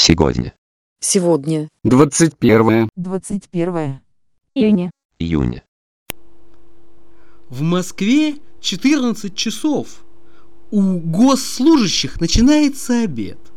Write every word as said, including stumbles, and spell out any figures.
Сегодня. Сегодня. Двадцать первое. Двадцать первое июня. Июня. В Москве четырнадцать часов. У госслужащих начинается обед.